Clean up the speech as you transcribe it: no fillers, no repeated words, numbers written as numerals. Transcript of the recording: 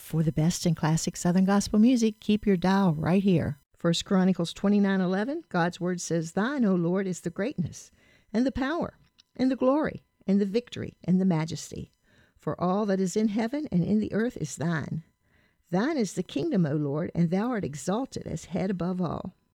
For the best in classic Southern gospel music, keep your dial right here. 1 Chronicles 29:11, God's word says, "Thine, O Lord, is the greatness, and the power, and the glory, and the victory, and the majesty. For all that is in heaven and in the earth is thine. Thine is the kingdom, O Lord, and thou art exalted as head above all."